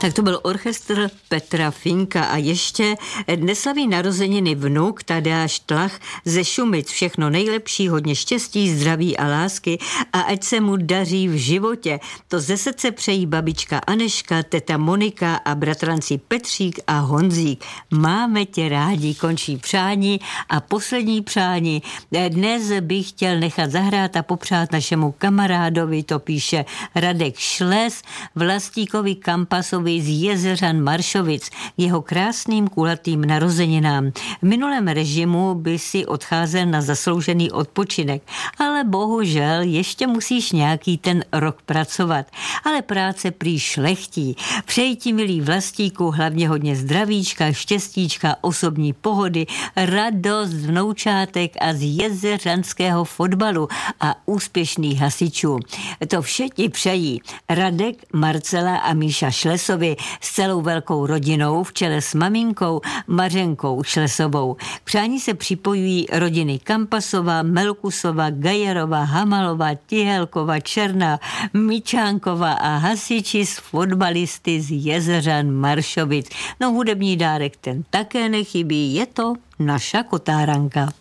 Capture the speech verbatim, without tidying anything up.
Tak to byl orchestr Petra Finka a ještě dnes slaví narozeniny vnuk Tadeáš Tlach ze Šumic. Všechno nejlepší, hodně štěstí, zdraví a lásky a ať se mu daří v životě. To ze srdce přejí babička Aneška, teta Monika a bratranci Petřík a Honzík. Máme tě rádi, končí přání a poslední přání. Dnes bych chtěl nechat zahrát a popřát našemu kamarádovi, to píše Radek Šles, Vlastíkovi Kampasovi z Jezeřan Maršovic, jeho krásným kulatým narozeninám. V minulém režimu by si odcházel na zasloužený odpočinek, ale bohužel ještě musíš nějaký ten rok pracovat. Ale práce prý šlechtí. Přeji ti, milý Vlastíku, hlavně hodně zdravíčka, štěstíčka, osobní pohody, radost vnoučátek a z jezeřanského fotbalu a úspěšných hasičů. To vše ti přejí Radek, Marcela a Míša Šlesovi s celou velkou rodinou v čele s maminkou Mařenkou Šlesovou. K přání se připojují rodiny Kampasova, Melkusova, Gajerova, Hamalova, Tihelkova, Černá, Mičánkova a hasiči z fotbalisty z Jezeřan Maršovic. No hudební dárek ten také nechybí, je to naša kotáranka.